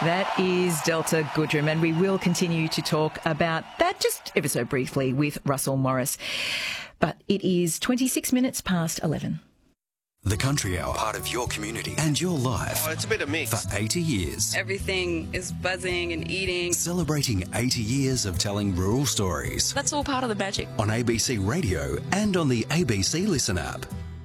That is Delta Goodrem, and we will continue to talk about that just ever so briefly with Russell Morris. But it is 26 minutes past 11. The Country Hour, part of your community and your life. Oh, it's a bit of mix. For 80 years. Everything is buzzing and eating. Celebrating 80 years of telling rural stories. That's all part of the magic. On ABC Radio and on the ABC Listen app.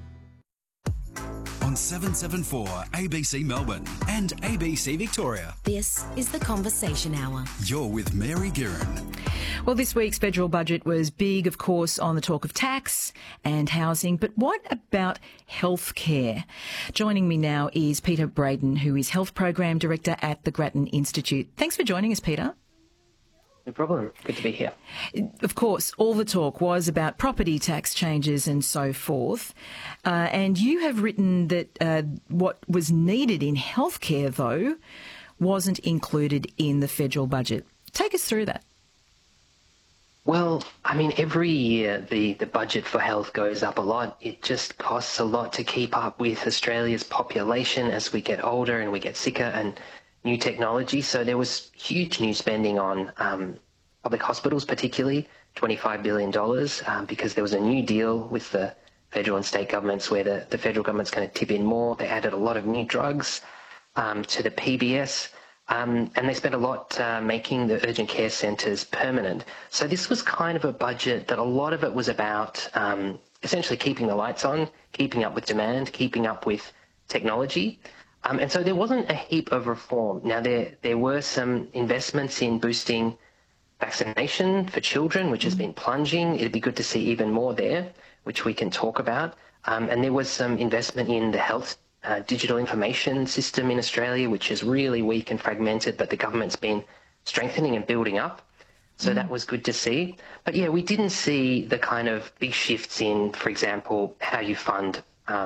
On 774 ABC Melbourne and ABC Victoria. This is The Conversation Hour. You're with Mary Guerin. Well, this week's federal budget was big, of course, on the talk of tax and housing. But what about healthcare? Joining me now is Peter Braden, who is Health Program Director at the Grattan Institute. Thanks for joining us, Peter. No problem. Good to be here. Of course, all the talk was about property tax changes and so forth. And you have written that what was needed in healthcare, though, wasn't included in the federal budget. Take us through that. Well, I mean, every year the budget for health goes up a lot. It just costs a lot to keep up with Australia's population as we get older and we get sicker and new technology. So there was huge new spending on public hospitals, particularly $25 billion, because there was a new deal with the federal and state governments where the federal government's going to tip in more. They added a lot of new drugs to the PBS. And they spent a lot making the urgent care centres permanent. So this was kind of a budget that a lot of it was about essentially keeping the lights on, keeping up with demand, keeping up with technology. And so there wasn't a heap of reform. Now, there were some investments in boosting vaccination for children, which has been plunging. It'd be good to see even more there, which we can talk about. And there was some investment in the health digital information system in Australia, which is really weak and fragmented, but the government's been strengthening and building up. So that was good to see. But yeah, we didn't see the kind of big shifts in, for example, how you fund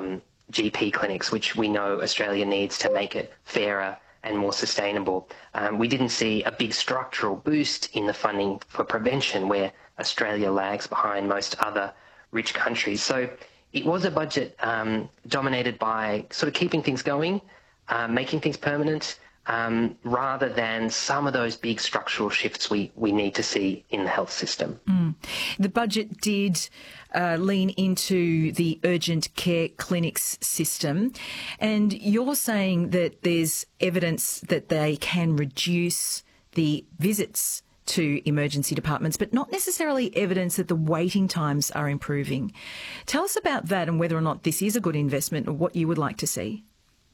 GP clinics, which we know Australia needs to make it fairer and more sustainable. We didn't see a big structural boost in the funding for prevention, where Australia lags behind most other rich countries. So it was a budget dominated by sort of keeping things going, making things permanent, rather than some of those big structural shifts we need to see in the health system. The budget did lean into the urgent care clinics system, and you're saying that there's evidence that they can reduce the visits to emergency departments, but not necessarily evidence that the waiting times are improving. Tell us about that and whether or not this is a good investment or what you would like to see.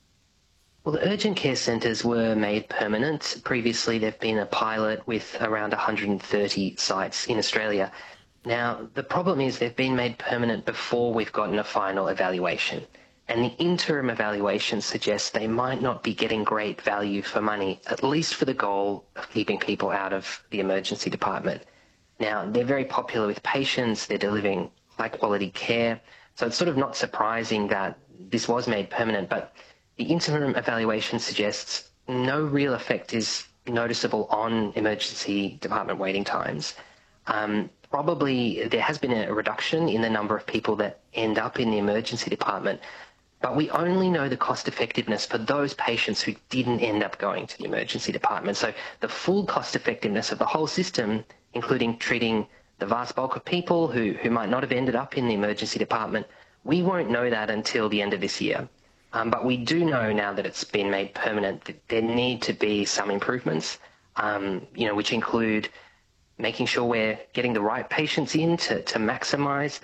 Well, the urgent care centres were made permanent. Previously, they've been a pilot with around 130 sites in Australia. Now, the problem is they've been made permanent before we've gotten a final evaluation. And the interim evaluation suggests they might not be getting great value for money, at least for the goal of keeping people out of the emergency department. Now, they're very popular with patients. They're delivering high-quality care. So it's sort of not surprising that this was made permanent. But the interim evaluation suggests no real effect is noticeable on emergency department waiting times. Probably there has been a reduction in the number of people that end up in the emergency department, but we only know the cost effectiveness for those patients who didn't end up going to the emergency department. So the full cost effectiveness of the whole system, including treating the vast bulk of people who might not have ended up in the emergency department, we won't know that until the end of this year. But we do know now that it's been made permanent that there need to be some improvements, which include making sure we're getting the right patients in to maximise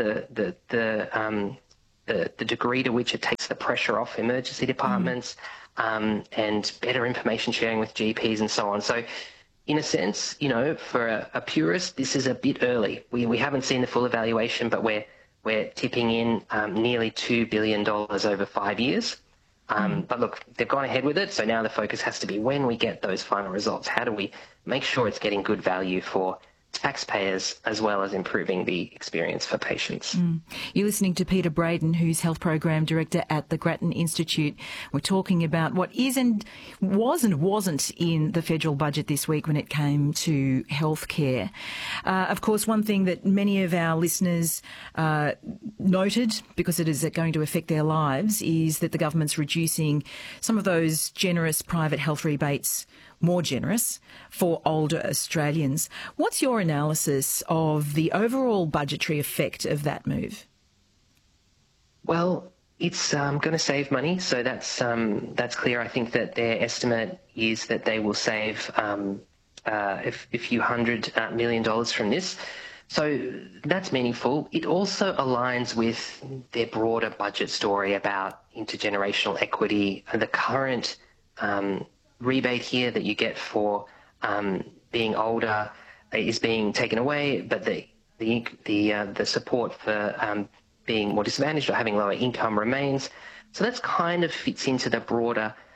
the degree to which it takes the pressure off emergency departments, and better information sharing with GPs and so on. So in a sense, for a purist, this is a bit early. We haven't seen the full evaluation, but we're tipping in nearly $2 billion over 5 years. But look, they've gone ahead with it, so now the focus has to be when we get those final results, how do we make sure it's getting good value for taxpayers as well as improving the experience for patients. You're listening to Peter Braden, who's Health Program Director at the Grattan Institute. We're talking about what is and wasn't in the federal budget this week when it came to healthcare. Of course, one thing that many of our listeners noted, because it is going to affect their lives, is that the government's reducing some of those generous private health rebates, more generous for older Australians. What's your analysis of the overall budgetary effect of that move? Well, it's going to save money, so that's clear. I think that their estimate is that they will save a few $100 million from this. So that's meaningful. It also aligns with their broader budget story about intergenerational equity and the current rebate here that you get for being older is being taken away, but the support for being more disadvantaged or having lower income remains. So that's kind of fits into the broader